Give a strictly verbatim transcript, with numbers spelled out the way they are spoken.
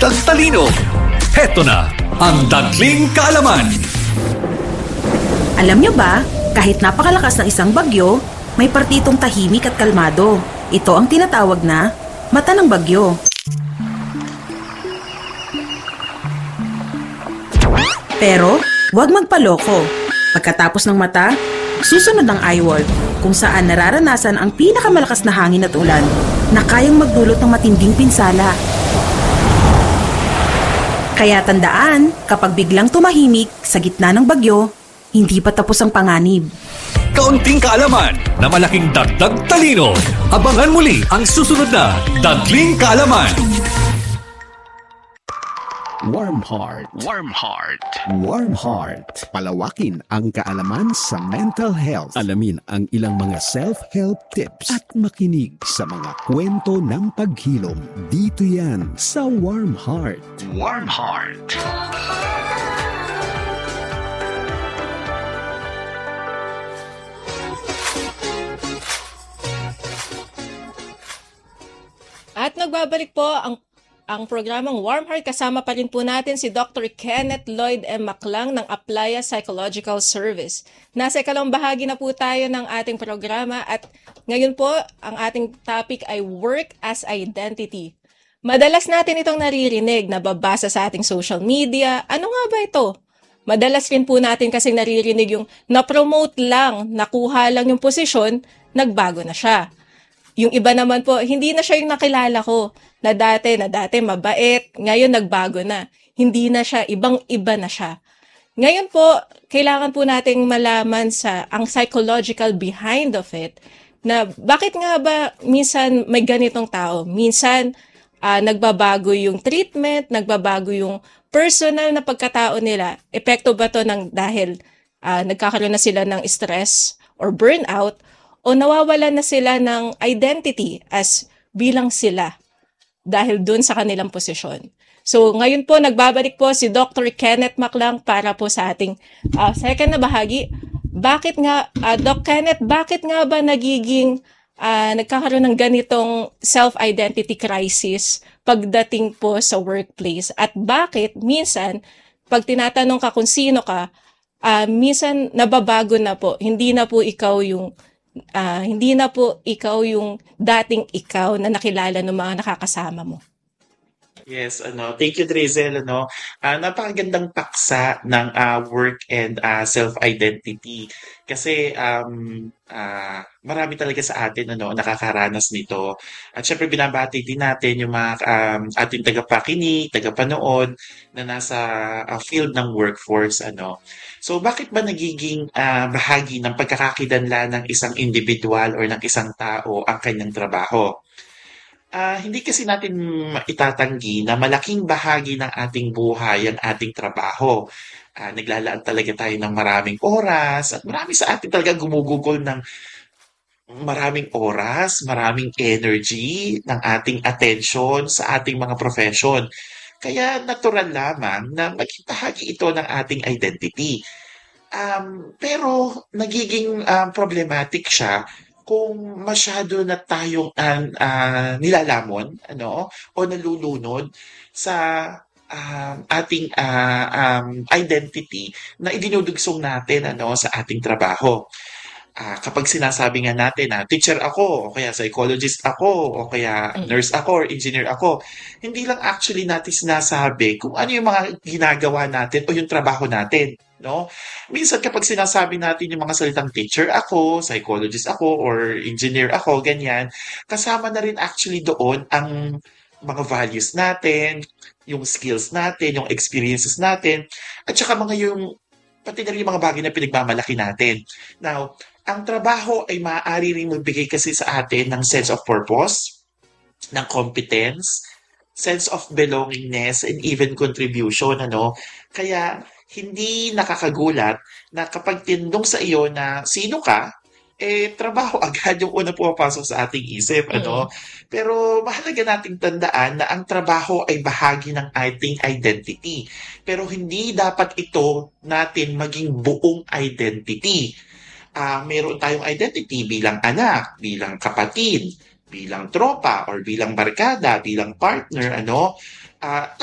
Dagdag talino. Heto na ang Dagling Kaalaman. Alam nyo ba, kahit napakalakas ng isang bagyo, may partitong tahimik at kalmado. Ito ang tinatawag na mata ng bagyo. Pero, huwag magpaloko. Pagkatapos ng mata, susunod ang eyewall, kung saan nararanasan ang pinakamalakas na hangin at ulan na kayang magdulot ng matinding pinsala. Kaya tandaan, kapag biglang tumahimik sa gitna ng bagyo, hindi pa tapos ang panganib. Kaunting kaalaman na malaking dagdag talino. Abangan muli ang susunod na Dagling Kaalaman. Warm Heart. Warm Heart. Warm Heart. Palawakin ang kaalaman sa mental health. Alamin ang ilang mga self-help tips at makinig sa mga kwento ng paghilom. Dito yan sa Warm Heart. Warm Heart. At nagbabalik po ang ang programang Warm Heart. Kasama pa rin po natin si Doctor Kenneth Lloyd M. Maclang ng Aplaya Psychological Service. Nasa ikalawang bahagi na po tayo ng ating programa at ngayon po ang ating topic ay Work as Identity. Madalas natin itong naririnig, nababasa sa ating social media. Ano nga ba ito? Madalas rin po natin kasi naririnig yung na-promote lang, nakuha lang yung posisyon, nagbago na siya. Yung iba naman po, hindi na siya yung nakilala ko. Na dati, na dati mabait, ngayon nagbago na. Hindi na siya, ibang-iba na siya. Ngayon po, kailangan po nating malaman sa ang psychological behind of it, na bakit nga ba minsan may ganitong tao? Minsan, uh, nagbabago yung treatment, nagbabago yung personal na pagkatao nila. Epekto ba to ng dahil uh, nagkakaroon na sila ng stress or burnout, o nawawalan na sila ng identity as bilang sila dahil dun sa kanilang posisyon. So ngayon po, nagbabalik po si Doctor Kenneth Maclang para po sa ating uh, second na bahagi. Bakit nga, uh, Doc Kenneth, bakit nga ba nagiging, uh, nagkakaroon ng ganitong self-identity crisis pagdating po sa workplace? At bakit minsan, pag tinatanong ka kung sino ka, uh, minsan nababago na po, hindi na po ikaw yung Uh, hindi na po ikaw yung dating ikaw na nakilala ng mga nakakasama mo. Yes, ano, thank you Drizel, ano. Uh, napakagandang paksa ng uh, work and uh, self-identity. Kasi um uh, marami talaga sa atin ano nakakaranas nito. At syempre binabati din natin yung mga um, ating tagapakinig, tagapanood na nasa uh, field ng workforce ano. So bakit ba nagiging uh, bahagi ng pagkakakilanlan ng isang individual or ng isang tao ang kanyang trabaho? Uh, hindi kasi natin itatanggi na malaking bahagi ng ating buhay ang ating trabaho. Uh, naglalaan talaga tayo ng maraming oras at marami sa atin talaga gumugugol ng maraming oras, maraming energy ng ating attention sa ating mga profession. Kaya natural lamang na maging bahagi ito ng ating identity. Um, pero nagiging um, problematic siya kung masyado na tayong uh, uh, nilalamon ano, o nalulunod sa uh, ating uh, um, identity na idinudugsong natin ano, sa ating trabaho. Uh, kapag sinasabi nga natin na teacher ako, o kaya psychologist ako, o kaya nurse ako, or engineer ako, hindi lang actually natin sinasabi kung ano yung mga ginagawa natin o yung trabaho natin. No? Minsan kapag sinasabi natin yung mga salitang teacher ako, psychologist ako, or engineer ako, ganyan, kasama na rin actually doon ang mga values natin, yung skills natin, yung experiences natin, at saka mga yung, pati na rin yung mga bagay na pinagmamalaki natin. Now, ang trabaho ay maaari rin magbigay kasi sa atin ng sense of purpose, ng competence, sense of belongingness, and even contribution. Ano? Kaya hindi nakakagulat na kapag tinanong sa iyo na sino ka, eh trabaho agad yung una pumapasok sa ating isip. Ano? Mm-hmm. Pero mahalaga nating tandaan na ang trabaho ay bahagi ng ating identity. Pero hindi dapat ito natin maging buong identity. Uh, meron tayong identity bilang anak, bilang kapatid, bilang tropa, or bilang barkada, bilang partner, ano, uh,